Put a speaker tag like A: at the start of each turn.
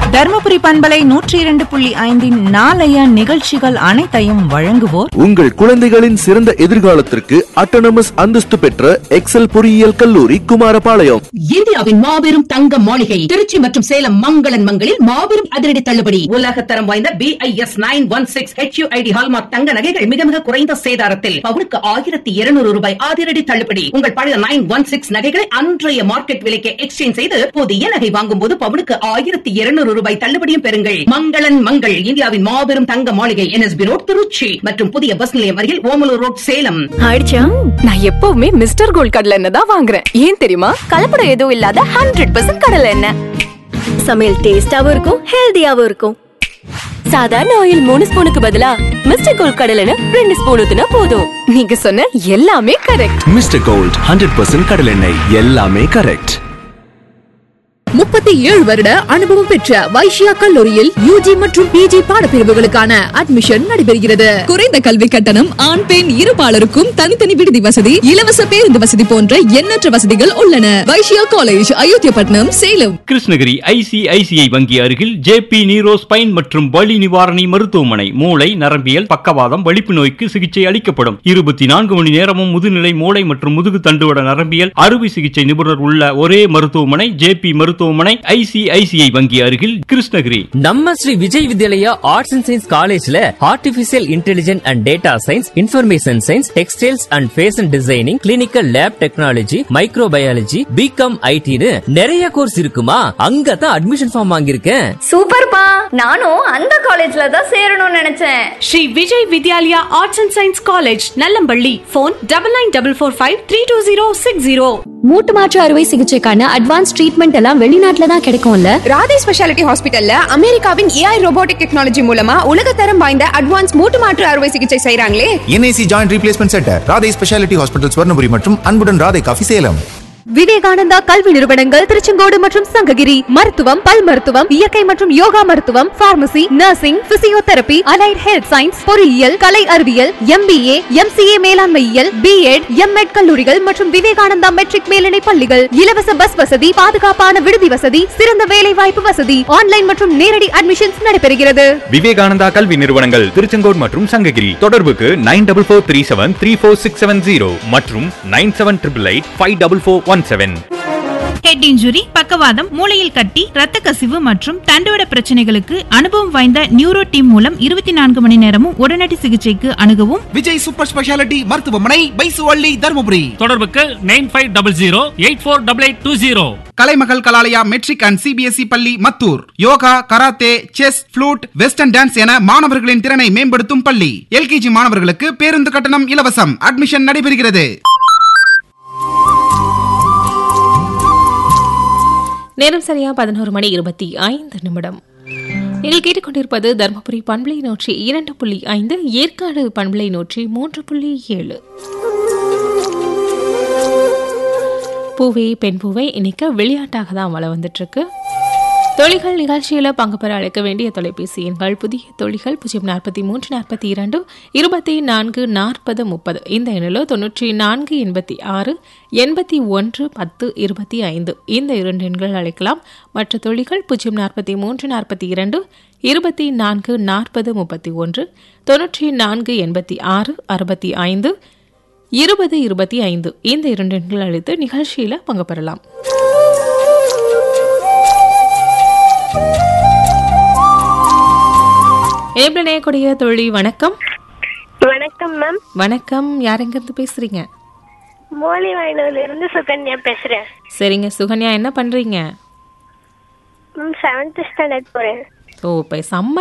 A: தர்மபுரி பண்பலை 102.5 நாளைய நிகழ்ச்சிகள் அனைத்தையும் வழங்குவோர்
B: உங்கள் குழந்தைகளின் சிறந்த எதிர்காலத்திற்கு அட்டானமஸ் அந்தஸ்து பெற்ற எக்ஸல் பொறியியல் கல்லூரி குமாரபாளையம்.
C: இந்தியாவின் மாபெரும் தங்க மாளிகை திருச்சி மற்றும் சேலம் மங்களன் மங்களில் மாபெரும் அதிரடி தள்ளுபடி. உலகத்தரம் வாய்ந்த BIS 916 HUID ஹால்மார்க் தங்க நகைகள் மிக மிக குறைந்த சேதாரத்தில் பவுனுக்கு 1200 ரூபாய் அதிரடி தள்ளுபடி. உங்கள் பழைய 916 நகைகளை அன்றைய மார்க்கெட் விலைக்கு எக்ஸ்சேஞ்ச் செய்து புதிய நகை வாங்கும் போது பவுனுக்கு 1200 ரூபாய் தள்ளுபடியும் பெறுங்கள். மங்களன் மங்கள் இந்தியாவின் மாபெரும் தங்க மாளிகை NSB ரோட் திருச்சி மற்றும் புதிய பஸ் நிலையம் அருகில் ஓமலூர் ரோட் சேலம்.
D: ஆயிடுச்சா? நான் எப்பவுமே மிஸ்டர் கோல்ட் கடலை எண்ணெய் தான் வாங்குறேன். ஏன் தெரியுமா? கலப்படம் எதுவும் இல்லாத 100% கடலை எண்ணெய். சமையல் டேஸ்டாவும் இருக்கும், ஹெல்தியாவும் இருக்கும். சாதாரண ஆயில் 3 ஸ்பூனுக்கு பதிலா மிஸ்டர் கோல்ட் கடலை எண்ணெய் 2 ஸ்பூன் ஊத்துனா போதும். நீங்க சொன்ன எல்லாமே கரெக்ட்.
B: மிஸ்டர் கோல்ட் 100% கடலெண்ணெய், எல்லாமே கரெக்ட்.
E: 37 வருட அனுபவம் பெற்ற வைஷ்யா கல்லூரியில் UG மற்றும் PG பாடப்பிரிவுகளுக்கான அட்மிஷன் நடைபெறுகிறது. குறைந்த கல்வி கட்டணம், ஆண் பெண் இருபாலருக்கும் தனித்தனி விடுதி வசதி, இலவச பேருந்து வசதி போன்ற எண்ணற்ற வசதிகள் உள்ளன. வைஷ்யா காலேஜ், அயோத்தியாபட்டினம், சேலம்.
F: கிருஷ்ணகிரி ICICI வங்கி அருகில் JP நீரோ ஸ்பைன் மற்றும் வலி நிவாரணி மருத்துவமனை. மூளை, நரம்பியல், பக்கவாதம், வலிப்பு நோய்க்கு சிகிச்சை அளிக்கப்படும். 24 மணி நேரமும் முதுநிலை மூளை மற்றும் முதுகு தண்டுவட நரம்பியல் அறுவை சிகிச்சை நிபுணர் உள்ள ஒரே மருத்துவமனை JP மருத்துவமனை, ICICI வங்கி அருகில், கிருஷ்ணகிரி.
G: நம்ம Sri Vijay Vidyalaya arts and science காலேஜ்ல artificial intelligence and data science, information science, textiles and fashion designing, clinical lab technology, microbiology, BCom ITன்னு நிறைய கோர்ஸ் இருக்குமா? அங்கதான் அட்மிஷன் ஃபார்ம் வாங்கியிருக்கேன்.
D: சூப்பர்ப்பா, நானும் அந்த காலேஜ்ல தான் சேரணும்னு நினைச்சேன்.
H: Sri Vijay Vidyalaya arts and science college, Nallampalli. Phone 9944532060.
E: மூட்டு மாற்று அறுவை சிகிச்சைக்கான அட்வான்ஸ் ட்ரீட்மெண்ட் எல்லாம் வெளிநாட்டுல தான் கிடைக்கும்ல.
I: ராதே ஸ்பெஷாலிட்டி ஹாஸ்பிட்டல்ல அமெரிக்காவின் AI ரோபோட்டிக் டெக்னாலஜி மூலமா உலகத்தரம் வாய்ந்த அட்வான்ஸ் மூட்டு மாற்று அறுவை சிகிச்சை செய்றாங்களே.
J: NAC joint replacement centre, Radhe speciality hospital, Swarnapuri மற்றும் அன்புடன் ராதே காஃபி, சேலம்.
E: விவேகானந்தா கல்வி நிறுவனங்கள் திருச்செங்கோடு மற்றும் சங்ககிரி. மருத்துவம், பல் மருத்துவம், இயற்கை மற்றும் யோகா மருத்துவம், pharmacy, nursing, physiotherapy, allied health science, பொறியியல், கலை அறிவியல், MBA, MCA மேலாண்மையியல், B.Ed, M.Ed கல்லூரிகள் மற்றும் விவேகானந்தா மெட்ரிக் மேல்நிலை பள்ளிகள். இலவச பஸ் வசதி, பாதுகாப்பான விடுதி வசதி, சிறந்த வேலை வாய்ப்பு வசதி. ஆன்லைன் மற்றும் நேரடி அட்மிஷன்ஸ் நடைபெறுகிறது.
F: விவேகானந்தா கல்வி நிறுவனங்கள் திருச்செங்கோடு மற்றும் சங்ககிரி. தொடர்புக்கு 9443734670 மற்றும் 9788854417.
H: ஹெட் இன்ஜுரி, பக்கவாதம், மூளையில் கட்டி, ரத்த கசிவு மற்றும் தண்டுவட பிரச்சனைகளுக்கு அனுபவம் வாய்ந்த நியூரோ டீம் மூலம் 24 மணி நேரமும் உடனடி சிகிச்சைக்கு அணுகவும்
K: விஜய் சூப்பர் ஸ்பெஷாலிட்டி மருத்துவமனை, பைசுவள்ளி, தர்மபுரி.
F: தொடர்புக்கு 9500848820.
K: கலைமகள் கலாலயா மெட்ரிக் அண்ட் CBSE பள்ளி, Mathur. Yoga, karate, chess, flute, western dance என மாணவர்களின் திறனை மேம்படுத்தும் பள்ளி. LKG மாணவர்களுக்கு பேருந்து கட்டணம் இலவசம். அட்மிஷன் நடைபெறுகிறது.
L: நேரம் சரியா 11:25. நீங்கள் கேட்டுக்கொண்டிருப்பது தர்மபுரி பண்பலை 102.5, ஏற்காடு பண்பலை 103.7. பூவே பெண் பூவை இன்னைக்கு விளையாட்டாக தான் வள வந்துட்டு இருக்கு. தொழில்கள் நிகழ்ச்சியில் பங்கு பெற அழைக்க வேண்டிய தொலைபேசி எண்கள்: புதிய தொழில்கள் 04342 244030. இந்த எண்ணிலோ 9486 81 10 25. இந்த 2 எண்கள் அழைக்கலாம். மற்ற தொழில்கள் 04342 24 40 31 94 86 65 20 25. இந்த 2 எண்கள் அழைத்து நிகழ்ச்சியில் பங்கு பெறலாம். ஏப்ரனேக்கூடிய தொழி, வணக்கம்.
M: வணக்கம் மேம்.
L: வணக்கம், யார் எங்கிருந்து பேசுறீங்க?
M: மோலிவாயினூர்ல இருந்து சுகன்யா பேசுறேன்.
L: சரிங்க சுகன்யா, என்ன பண்றீங்க?
M: 7th ஸ்டாண்டர்ட் போறேன்.
L: ஓ, இப்ப சம்மர்